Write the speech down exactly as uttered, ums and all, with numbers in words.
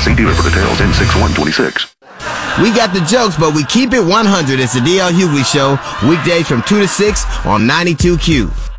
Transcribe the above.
See dealer for details. N six one twenty-six. We got the jokes, but we keep it one hundred. It's the D L Hughley Show, weekdays from two to six on ninety-two Q.